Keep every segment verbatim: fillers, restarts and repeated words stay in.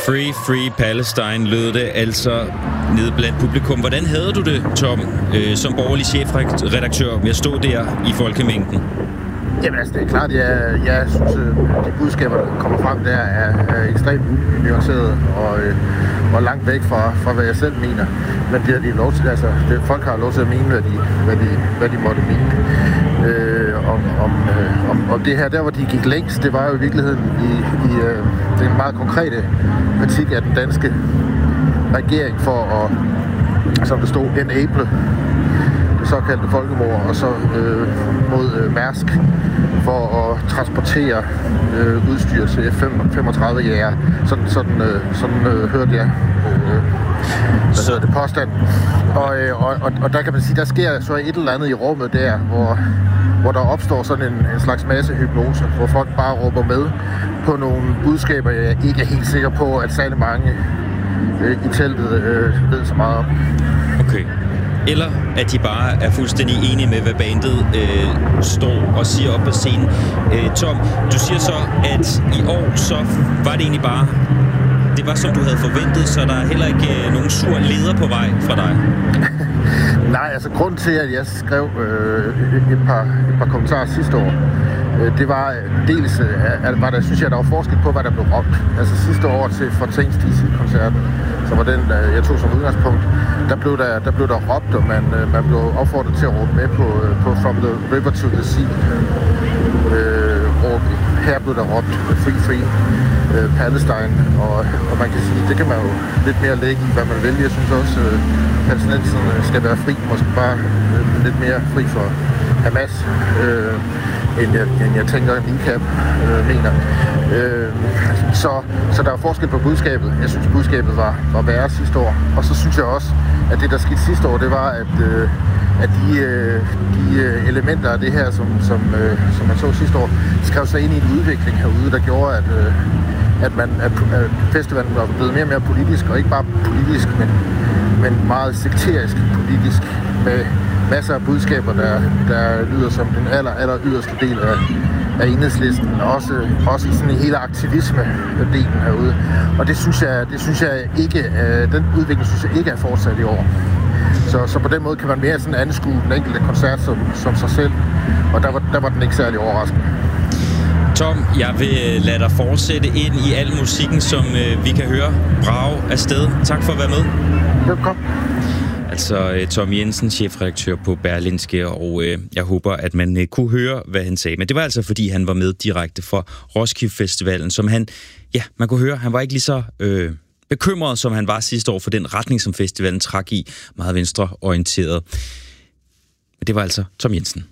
Free, Free Palestine lød det altså nede blandt publikum. Hvordan havde du det, Tom, øh, som borgerlig chefredaktør ved at stå der i folkemængden? Jamen altså, det er klart, jeg, jeg synes, at de budskaber, der kommer frem der, er, er ekstremt nuanceret og, øh, og langt væk fra, fra, hvad jeg selv mener. Men det har de lov til, altså, det, folk har lov til at mene, hvad de, hvad de, hvad de måtte mene. Øh, om, om, øh, om, om det her, der hvor de gik længst, det var jo i virkeligheden i, i øh, den meget konkrete kritik af den danske regering for at, som der stod, enable det såkaldte folkemord, og så øh, mod øh, Mærsk for at transportere øh, udstyr til F femogtredive jæger. Sådan, sådan, øh, sådan øh, hørte jeg øh, hvad hedder det, påstanden. Og, øh, og, og, og der kan man sige, der sker så et eller andet i rummet der, hvor, hvor der opstår sådan en, en slags massehypnose, hvor folk bare råber med på nogle budskaber, jeg ikke er helt sikker på, at særlig mange øh, i teltet øh, ved så meget om. Okay. Eller at de bare er fuldstændig enige med, hvad bandet øh, står og siger op på scenen. Øh, Tom, du siger så, at i år så var det egentlig bare, det var som du havde forventet, så der er heller ikke øh, nogen sur leder på vej fra dig. Nej, altså grunden til, at jeg skrev øh, et, par, et par kommentarer sidste år, øh, det var dels, øh, at var der, synes jeg, der var forskel på, hvad der blev råbt. Altså sidste år til Fontaines D C-koncerten, som var den, øh, jeg tog som udgangspunkt, der blev der, der, blev der råbt, og man, øh, man blev opfordret til at råbe med på, øh, på From the River to the Sea. Øh, råb. Her blev der råbt Free, Free øh, Palestine, og, og man kan sige, det kan man jo lidt mere lægge i, hvad man vil. Jeg synes også, at øh, palæstinenserne skal være fri, måske bare øh, lidt mere fri for Hamas, øh, end, jeg, end jeg tænker, at Ninkab øh, mener. Øh, så, så der er forskel på budskabet. Jeg synes, budskabet var, var værre sidste år. Og så synes jeg også, at det, der skete sidste år, det var, at, øh, at de, øh, de elementer af det her, som, som, øh, som man så sidste år, skrev sig ind i en udvikling herude, der gjorde, at, øh, at, man, at, at festivalen var blevet mere og mere politisk, og ikke bare politisk, men, men meget sekterisk politisk, med masser af budskaber, der, der lyder som den aller, aller yderste del af, af Enhedslisten, også, også sådan i hele aktivisme-delen herude. Og det synes jeg, det synes jeg ikke, øh, den udvikling synes jeg ikke er fortsat i år. Så, så på den måde kan man mere sådan anskue den enkelte koncert som, som sig selv, og der var, der var den ikke særlig overraskende. Tom, jeg vil lade dig fortsætte ind i al musikken, som øh, vi kan høre brage afsted. Tak for at være med. Velkommen. Altså Tom Jensen, chefredaktør på Berlingske, og øh, jeg håber, at man øh, kunne høre, hvad han sagde. Men det var altså, fordi han var med direkte fra Roskilde Festivalen, som han, ja, man kunne høre, han var ikke lige så øh, bekymret, som han var sidste år for den retning, som festivalen trak i, meget venstreorienteret. Men det var altså Tom Jensen.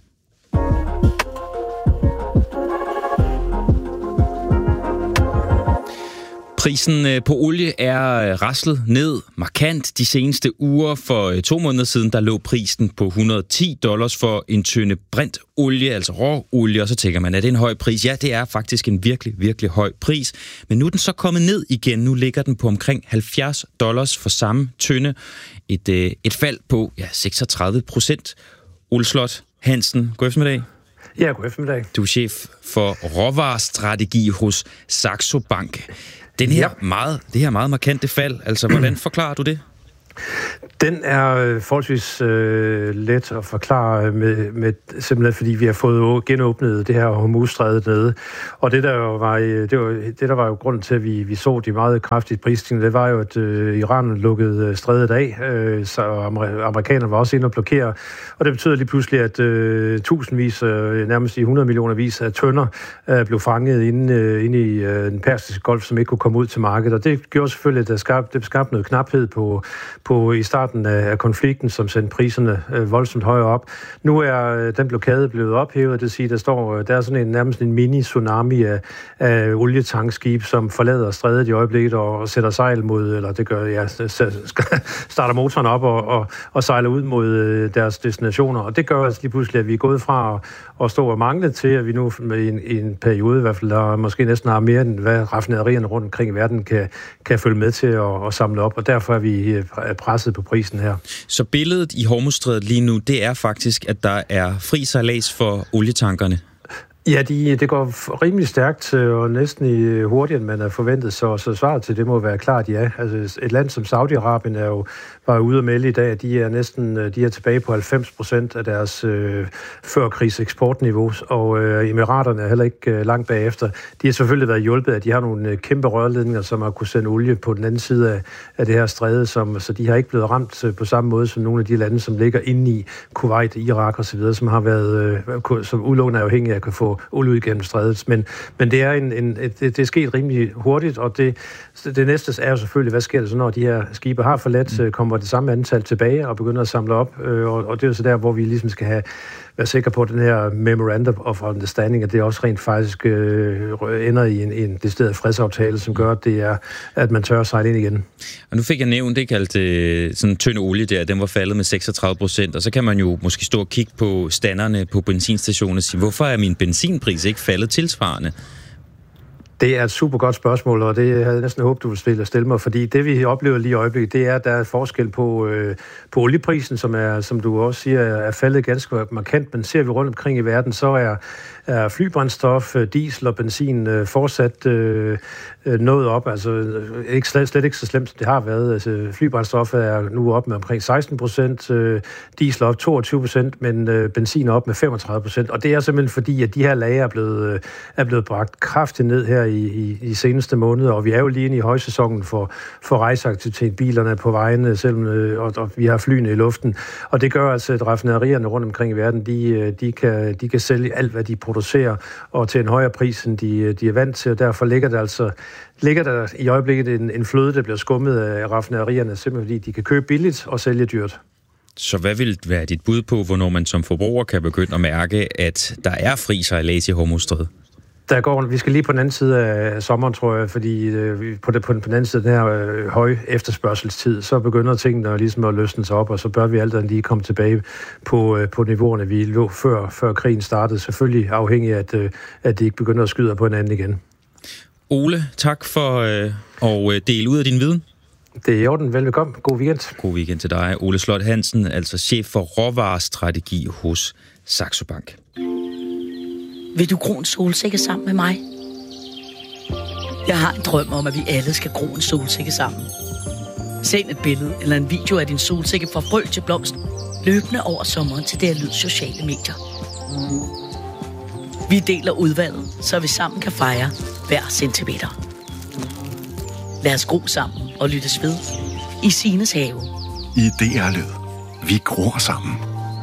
Prisen på olie er raslet ned markant de seneste uger. For to måneder siden, der lå prisen på et hundrede og ti dollars for en tønde brint olie, altså råolie, og så tænker man, er det en høj pris? Ja, det er faktisk en virkelig, virkelig høj pris. Men nu er den så kommet ned igen. Nu ligger den på omkring halvfjerds dollars for samme tønde. Et, et fald på ja, seksogtredive procent. Ole Slot Hansen, god eftermiddag. Ja, god eftermiddag. Du er chef for råvarestrategi hos Saxo Bank. Den her ja. meget, det her meget markante fald, altså hvordan forklarer du det? Den er forholdsvis øh, let at forklare med, med simpelthen fordi vi har fået genåbnet det her Hormuzstrædet nede. Og det der var, det var det der var jo grunden til at vi vi så de meget kraftige prisstigninger, det var jo at øh, Iran lukkede strædet af, øh, så amerikanerne var også inde og blokere. Og det betyder lige pludselig at øh, tusindvis, øh, nærmest i hundrede millioner vis af tønder øh, blev fanget inde, øh, inde i øh, den persiske golf, som ikke kunne komme ud til markedet. Og det gjorde selvfølgelig at det skabte, det skabte noget knaphed på på i starten af konflikten, som sendte priserne øh, voldsomt højere op. Nu er øh, den blokade blevet ophævet, det vil sige, der står, øh, der er sådan en nærmest en mini-tsunami af, af olietankskib, som forlader strædet i øjeblikket og, og sætter sejl mod, eller det gør, ja, starter motoren op og, og, og sejler ud mod øh, deres destinationer. Og det gør altså lige pludselig, at vi er gået fra at, at stå og mangle til, at vi nu i en, i en periode i hvert fald, der måske næsten har mere end hvad raffinaderierne rundt omkring i verden kan, kan følge med til at, at samle op, og derfor er vi øh, presset på prisen her. Så billedet i Hormuzstrædet lige nu, det er faktisk, at der er fri sejlads for olietankerne? Ja, de, det går rimelig stærkt og næsten i hurtigere, end man har forventet, så, så svaret til det må være klart ja. Altså et land som Saudi-Arabien er jo var ude at melde i dag, at de er næsten de er tilbage på halvfems procent af deres øh, førkrigseksportniveau, og øh, Emiraterne er heller ikke øh, langt bagefter. De har selvfølgelig været hjulpet, at de har nogle øh, kæmpe rørledninger, som har kunne sende olie på den anden side af, af det her stræde, som, så de har ikke blevet ramt øh, på samme måde som nogle af de lande, som ligger inde i Kuwait, Irak og så videre, som har været øh, som udelukkende er afhængige af at kunne få olie ud igennem strædet. Men, men det er en, en det, det er sket rimelig hurtigt, og det, det næste er jo selvfølgelig, hvad sker der så, når de her skibe har forladt, kommer det samme antal tilbage og begynder at samle op, øh, og, og det er jo så der, hvor vi ligesom skal have være sikre på, at den her memorandum of understanding, at det også rent faktisk øh, ender i en, en decideret fredsaftale, som gør, at det er, at man tør at sejle ind igen. Og nu fik jeg nævnt, det kaldte sådan en tynd olie der, den var faldet med seksogtredive procent, og så kan man jo måske stå og kigge på standerne på benzinstationen og sige, hvorfor er min benzinpris ikke faldet tilsvarende? Det er et super godt spørgsmål, og det havde jeg næsten håbet, du ville stille mig, fordi det, vi oplever lige i øjeblikket, det er, at der er forskel på, øh, på olieprisen, som, er, som du også siger, er faldet ganske markant, men ser vi rundt omkring i verden, så er, er flybrændstof, diesel og benzin øh, fortsat øh, nået op, altså ikke, slet, slet ikke så slemt, som det har været. Altså, flybrændstof er nu op med omkring seksten procent, øh, diesel op toogtyve procent, men øh, benzin op med femogtredive procent, og det er simpelthen fordi, at de her lager er blevet, øh, er blevet bragt kraftigt ned her i, i, i seneste måneder, og vi er jo lige inde i højsæsonen for, for rejseaktivitet. Bilerne er på vejene, selvom, øh, og, og vi har flyene i luften, og det gør altså, at raffinaderierne rundt omkring i verden, de, de, kan, de kan sælge alt, hvad de producerer, og til en højere pris, end de, de er vant til, og derfor ligger der altså ligger der i øjeblikket en, en fløde, der bliver skummet af raffinaderierne, simpelthen fordi de kan købe billigt og sælge dyrt. Så hvad vil være dit bud på, hvornår man som forbruger kan begynde at mærke, at der er fri sejlads i Hormuzstrædet? Der går, vi skal lige på den anden side af sommeren, tror jeg, fordi øh, på, det, på, den, på den anden side af den her øh, høje efterspørgselstid, så begynder tingene at, ligesom at løsne sig op, og så bør vi altid lige komme tilbage på, øh, på niveauerne, vi lå før, før krigen startede. Selvfølgelig afhængig af, at, øh, at de ikke begynder at skyde på hinanden igen. Ole, tak for øh, at dele ud af din viden. Det er i orden. Velbekomme. God weekend. God weekend til dig. Ole Slot Hansen, altså chef for råvarestrategi hos Saxo Bank. Vil du gro en solsikke sammen med mig? Jeg har en drøm om, at vi alle skal gro en solsikke sammen. Send et billede eller en video af din solsikke fra frø til blomst, løbende over sommeren til D R Lyds sociale medier. Vi deler udvalget, så vi sammen kan fejre hver centimeter. Lad os gro sammen og lyttes ved i Sines have. I D R Lyd. Vi gror sammen.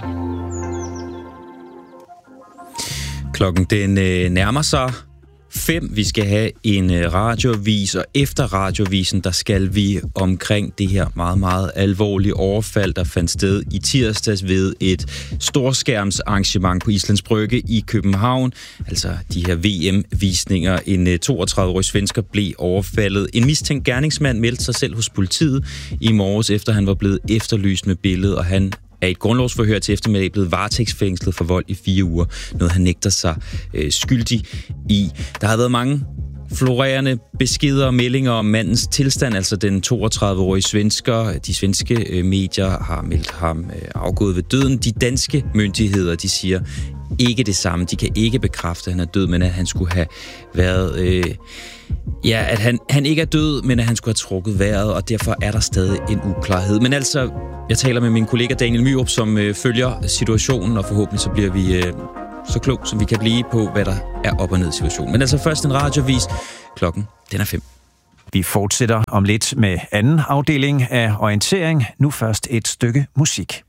Klokken den øh, nærmer sig fem. Vi skal have en øh, radioavis, og efter radiovisen, der skal vi omkring det her meget, meget alvorlige overfald, der fandt sted i tirsdags ved et storskærmsarrangement på Islands Brygge i København. Altså de her V M-visninger. En øh, toogtredive-årig svensker blev overfaldet. En mistænkt gerningsmand meldte sig selv hos politiet i morges, efter han var blevet efterlyst med billedet, og han er et grundlovsforhør til eftermiddag blevet varetægtsfængslet for vold i fire uger. Noget han nægter sig øh, skyldig i. Der har været mange florerende beskeder og meldinger om mandens tilstand, altså den toogtredive-årige svensker. De svenske øh, medier har meldt ham øh, afgået ved døden. De danske myndigheder, de siger ikke det samme. De kan ikke bekræfte, at han er død, men at han skulle have været... Øh, ja, at han, han ikke er død, men at han skulle have trukket vejret, og derfor er der stadig en uklarhed. Men altså, jeg taler med min kollega Daniel Myrup, som øh, følger situationen, og forhåbentlig så bliver vi øh, så klog, som vi kan blive på, hvad der er op og ned i situationen. Men altså først en radiovis. Klokken, den er fem. Vi fortsætter om lidt med anden afdeling af orientering. Nu først et stykke musik.